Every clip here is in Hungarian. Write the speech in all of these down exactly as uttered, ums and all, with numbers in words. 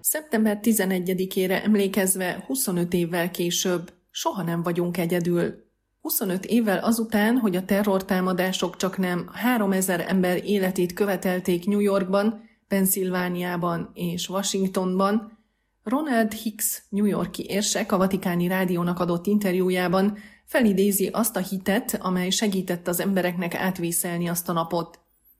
szeptember tizenegyedikére emlékezve huszonöt évvel később soha nem vagyunk egyedül. huszonöt évvel azután, hogy a terrortámadások csaknem háromezer ember életét követelték New Yorkban, Pennsylvániában és Washingtonban, Ronald Hicks New York-i érsek a Vatikáni Rádiónak adott interjújában felidézi azt a hitet, amely segített az embereknek átvészelni azt a napot.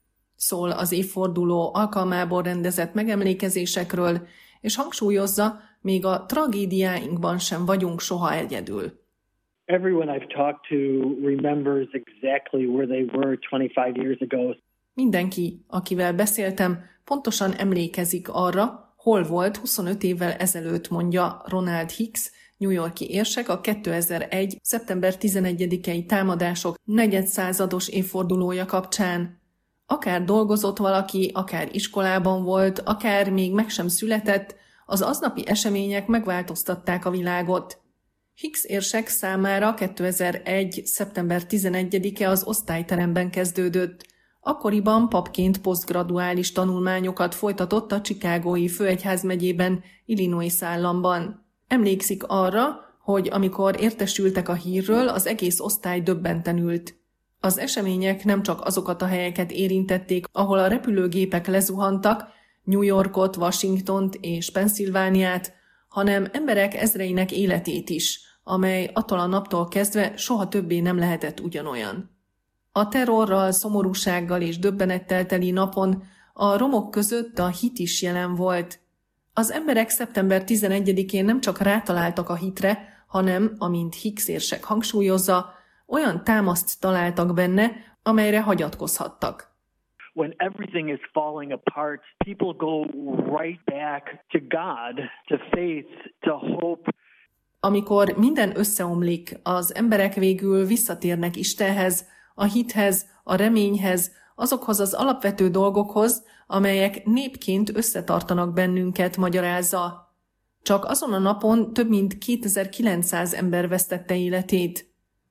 Szól az évforduló alkalmából rendezett megemlékezésekről, és hangsúlyozza, még a tragédiáinkban sem vagyunk soha egyedül. Everyone I've talked to remembers exactly where they were twenty-five years ago. Mindenki, akivel beszéltem, pontosan emlékezik arra, hol volt huszonöt évvel ezelőtt, mondja Ronald Hicks, New York-i érsek a kétezer-egy. szeptember tizenegyedikei támadások negyedszázados évfordulója kapcsán. Akár dolgozott valaki, akár iskolában volt, akár még meg sem született, az aznapi események megváltoztatták a világot. Hicks érsek számára kétezer-egy. szeptember tizenegyedike az osztályteremben kezdődött. Akkoriban papként posztgraduális tanulmányokat folytatott a Chicagói főegyházmegyében, Illinois államban. Emlékszik arra, hogy amikor értesültek a hírről, az egész osztály döbbenten ült. Az események nem csak azokat a helyeket érintették, ahol a repülőgépek lezuhantak, New Yorkot, Washingtont és Pennsylvániát, hanem emberek ezreinek életét is, amely attól a naptól kezdve soha többé nem lehetett ugyanolyan. A terrorral, szomorúsággal és döbbenettel teli napon a romok között a hit is jelen volt. Az emberek szeptember tizenegyedikén nem csak rátaláltak a hitre, hanem, amint Hicks érsek hangsúlyozza, olyan támaszt találtak benne, amelyre hagyatkozhattak. When everything is falling apart, people go right back to God, to faith, to hope. Amikor minden összeomlik, az emberek végül visszatérnek Istenhez, a hithez, a reményhez, azokhoz az alapvető dolgokhoz, amelyek népként összetartanak bennünket, magyarázza. Csak azon a napon több mint kétezer-kilencszáz ember vesztette életét.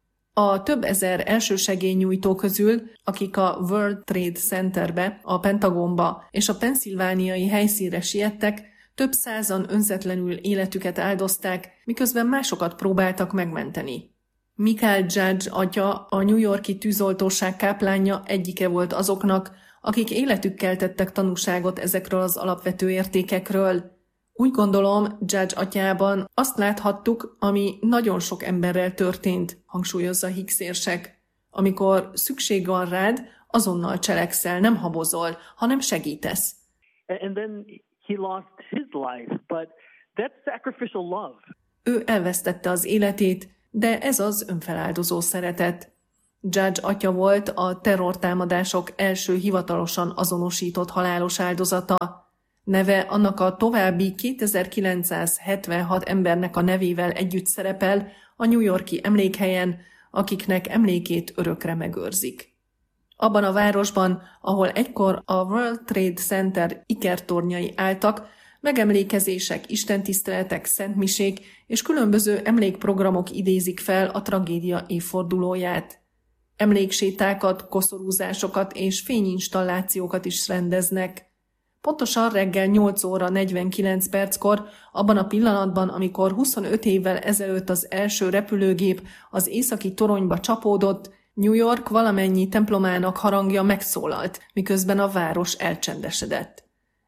A több ezer elsősegélynyújtó közül, akik a World Trade Centerbe, a Pentagonba és a pennsylvániai helyszínre siettek, több százan önzetlenül életüket áldozták, miközben másokat próbáltak megmenteni. Michael Judge atya, a New York-i tűzoltóság káplánja egyike volt azoknak, akik életükkel tettek tanúságot ezekről az alapvető értékekről. Úgy gondolom, Judge atyában azt láthattuk, ami nagyon sok emberrel történt, hangsúlyozza Hicks érsek. Amikor szükség van rád, azonnal cselekszel, nem habozol, hanem segítesz. And then he lost his life, but that's sacrificial love. Ő elvesztette az életét, de ez az önfeláldozó szeretet. Judge atya volt a terrortámadások első hivatalosan azonosított halálos áldozata. Neve annak a további kétezer-kilencszázhetvenhat embernek a nevével együtt szerepel a New York-i emlékhelyen, akiknek emlékét örökre megőrzik. Abban a városban, ahol egykor a World Trade Center ikertornyai álltak, megemlékezések, istentiszteletek, szentmisék és különböző emlékprogramok idézik fel a tragédia évfordulóját. Emléksétákat, koszorúzásokat és fényinstallációkat is rendeznek. Pontosan reggel nyolc óra negyvenkilenc perckor, abban a pillanatban, amikor huszonöt évvel ezelőtt az első repülőgép az északi toronyba csapódott, New York valamennyi templomának harangja megszólalt, miközben a város elcsendesedett.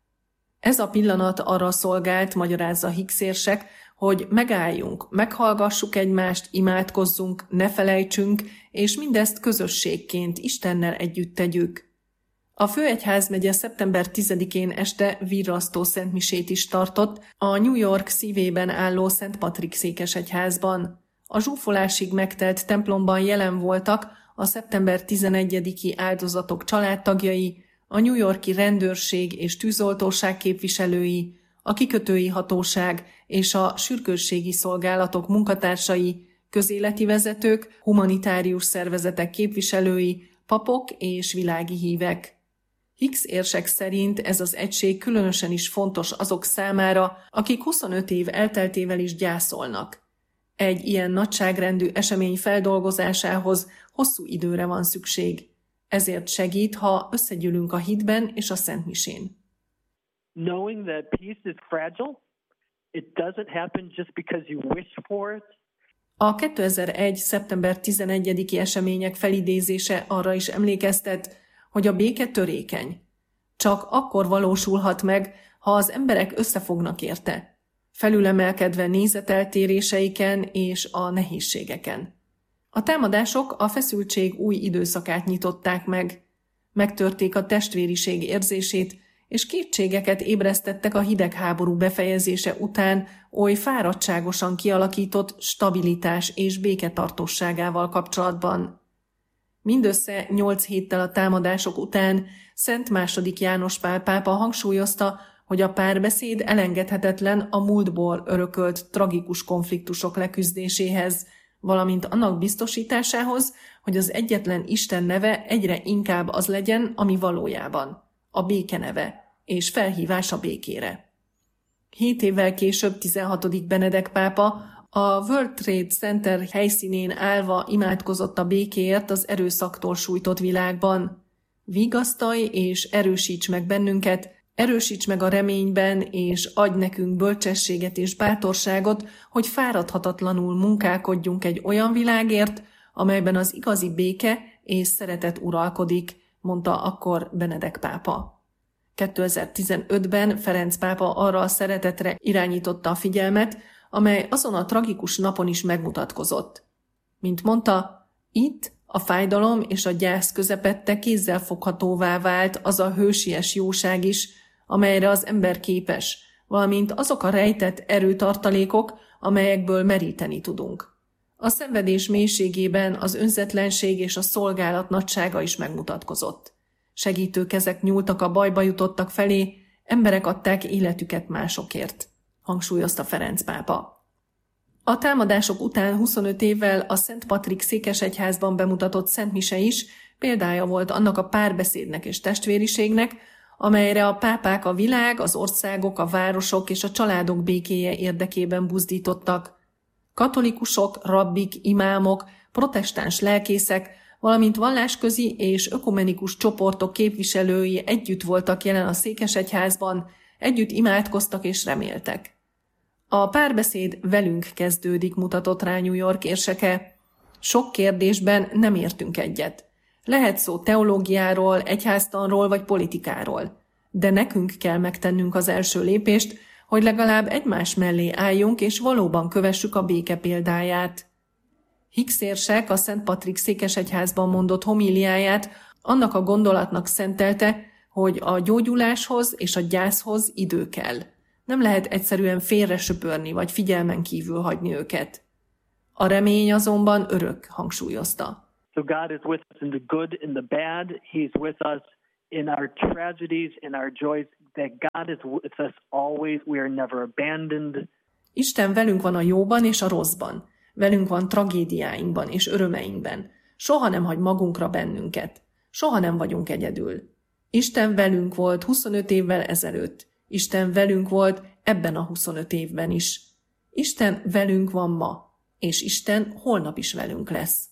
Ez a pillanat arra szolgált, magyarázza Hicks érsek, hogy megálljunk, meghallgassuk egymást, imádkozzunk, ne felejtsünk, és mindezt közösségként Istennel együtt tegyük. A főegyházmegye szeptember tizedikén este virrasztó szentmisét is tartott a New York szívében álló Szent Patrik székesegyházban. A zsúfolásig megtelt templomban jelen voltak a szeptember tizenegyediki áldozatok családtagjai, a New York-i rendőrség és tűzoltóság képviselői, a kikötői hatóság és a sürgősségi szolgálatok munkatársai, közéleti vezetők, humanitárius szervezetek képviselői, papok és világi hívek. Hicks érsek szerint ez az egység különösen is fontos azok számára, akik huszonöt év elteltével is gyászolnak. Egy ilyen nagyságrendű esemény feldolgozásához hosszú időre van szükség. Ezért segít, ha összegyűlünk a hitben és a szentmisén. knowing that peace is fragile. It doesn't happen just because you wish for it. A kétezer-egy. szeptember tizenegyediki események felidézése arra is emlékeztet, hogy a béke törékeny. Csak akkor valósulhat meg, ha az emberek összefognak érte, felülemelkedve nézeteltéréseiken és a nehézségeken. A támadások a feszültség új időszakát nyitották meg, megtörték a testvériség érzését, és kétségeket ébresztettek a hidegháború befejezése után oly fáradtságosan kialakított stabilitás és béketartóságával kapcsolatban. Mindössze nyolc héttel a támadások után Szent második János Pál pápa hangsúlyozta, hogy a párbeszéd elengedhetetlen a múltból örökölt tragikus konfliktusok leküzdéséhez, valamint annak biztosításához, hogy az egyetlen Isten neve egyre inkább az legyen, ami valójában a béke neve, és felhívás a békére. Hét évvel később tizenhatodik Benedek pápa a World Trade Center helyszínén állva imádkozott a békéért az erőszaktól sújtott világban. Vigasztalj és erősíts meg bennünket, erősíts meg a reményben, és adj nekünk bölcsességet és bátorságot, hogy fáradhatatlanul munkálkodjunk egy olyan világért, amelyben az igazi béke és szeretet uralkodik, mondta akkor Benedek pápa. kétezer-tizenötben Ferenc pápa arra a szeretetre irányította a figyelmet, amely azon a tragikus napon is megmutatkozott. Mint mondta, itt a fájdalom és a gyász közepette kézzelfoghatóvá vált az a hősies jóság is, amelyre az ember képes, valamint azok a rejtett erőtartalékok, amelyekből meríteni tudunk. A szenvedés mélységében az önzetlenség és a szolgálat nagysága is megmutatkozott. Segítő kezek nyúltak a bajba jutottak felé, emberek adták életüket másokért, hangsúlyozta Ferenc pápa. A támadások után huszonöt évvel a Szent Patrik székesegyházban bemutatott szentmise is példája volt annak a párbeszédnek és testvériségnek, amelyre a pápák a világ, az országok, a városok és a családok békéje érdekében buzdítottak. Katolikusok, rabbik, imámok, protestáns lelkészek, valamint vallásközi és ökumenikus csoportok képviselői együtt voltak jelen a székesegyházban, együtt imádkoztak és reméltek. A párbeszéd velünk kezdődik, mutatott rá New York érseke. Sok kérdésben nem értünk egyet. Lehet szó teológiáról, egyháztanról vagy politikáról, de nekünk kell megtennünk az első lépést, hogy legalább egymás mellé álljunk és valóban kövessük a béke példáját. Hicks érsek a Szent Patrik székesegyházban mondott homíliáját annak a gondolatnak szentelte, hogy a gyógyuláshoz és a gyászhoz idő kell. Nem lehet egyszerűen félre söpörni vagy figyelmen kívül hagyni őket. A remény azonban örök, hangsúlyozta. So God is with us in the good, in the bad. He's with us in our tragedies, in our joys. That God is with us always. We are never abandoned. Isten velünk van a jóban és a rosszban. Velünk van tragédiáinkban és örömeinkben. Soha nem hagy magunkra bennünket. Soha nem vagyunk egyedül. Isten velünk volt huszonöt évvel ezelőtt. Isten velünk volt ebben a huszonöt évben is. Isten velünk van ma, és Isten holnap is velünk lesz.